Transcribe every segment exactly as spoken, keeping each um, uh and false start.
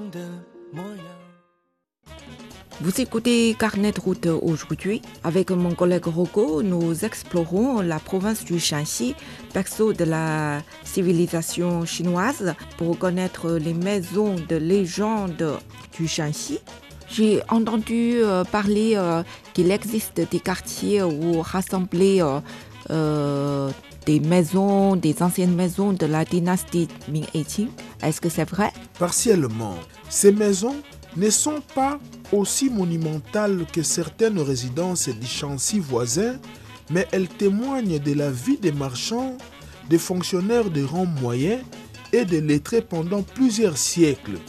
Vous écoutez Carnet de route aujourd'hui. Avec mon collègue Rocco, nous explorons la province du Shanxi, berceau de la civilisation chinoise, pour connaître les maisons de légende du Shanxi. J'ai entendu euh, parler euh, qu'il existe des quartiers où rassembler euh, euh, des maisons, des anciennes maisons de la dynastie Ming et Qing. Est-ce que c'est vrai? Partiellement. Ces maisons ne sont pas aussi monumentales que certaines résidences du Shanxi voisin, mais elles témoignent de la vie des marchands, des fonctionnaires de rang moyen et des lettrés pendant plusieurs siècles.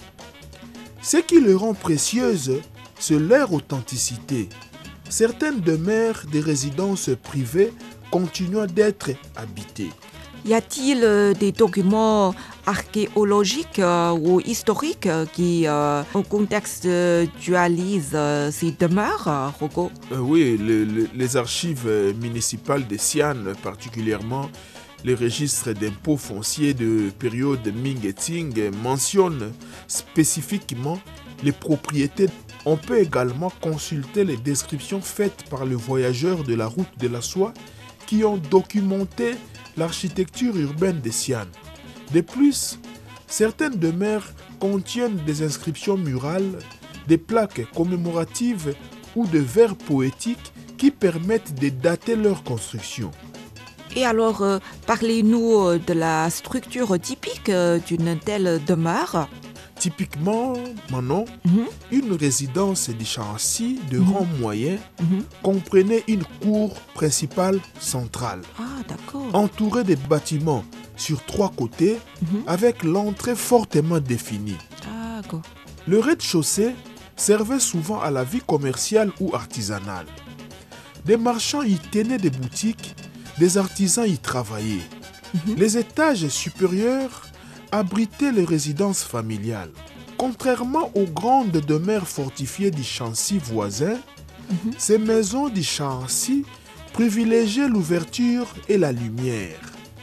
Ce qui les rend précieuses, c'est leur authenticité. Certaines demeures des résidences privées continuent d'être habitées. Y a-t-il euh, des documents archéologiques euh, ou historiques euh, qui, euh, contextualisent euh, ces demeures, euh, Rocco? Euh, oui, le, le, les archives municipales de Xi'an, particulièrement les registres d'impôts fonciers de période Ming et Qing, mentionnent spécifiquement les propriétés. On peut également consulter les descriptions faites par les voyageurs de la route de la soie qui ont documenté l'architecture urbaine de Xi'an. De plus, certaines demeures contiennent des inscriptions murales, des plaques commémoratives ou des vers poétiques qui permettent de dater leur construction. Et alors, euh, parlez-nous de la structure typique euh, d'une telle demeure. Typiquement, Manon, Mm-hmm. une résidence du Shanxi de Mhm. rang moyen Mm-hmm. comprenait une cour principale centrale, Ah, d'accord. entourée de bâtiments sur trois côtés, Mhm. avec l'entrée fortement définie. D'accord. Le rez-de-chaussée servait souvent à la vie commerciale ou artisanale. Des marchands y tenaient des boutiques, des artisans y travaillaient. Mhm. Les étages supérieurs abritaient les résidences familiales. Contrairement aux grandes demeures fortifiées du Shanxi voisin, Mhm. ces maisons du Shanxi privilégiaient l'ouverture et la lumière.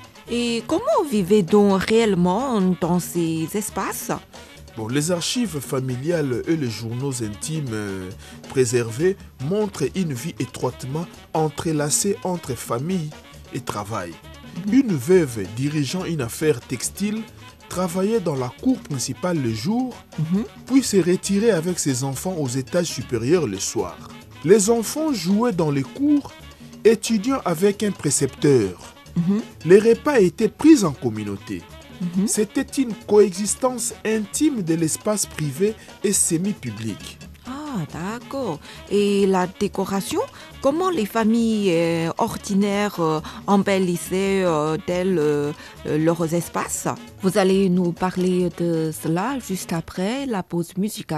Et comment vivait-on réellement dans ces espaces? Bon, les archives familiales et les journaux intimes euh, préservés montrent une vie étroitement entrelacée entre famille et travail. Mhm. Une veuve dirigeant une affaire textile travaillait dans la cour principale le jour, Mhm. puis se retirait avec ses enfants aux étages supérieurs le soir. Les enfants jouaient dans les cours, étudiant avec un précepteur. Mhm. Les repas étaient pris en communauté. Mhm. C'était une coexistence intime de l'espace privé et semi-public. Ah, d'accord. Et la décoration? Comment les familles euh, ordinaires euh, embellissaient euh, tels euh, euh, leurs espaces? Vous allez nous parler de cela juste après la pause musicale.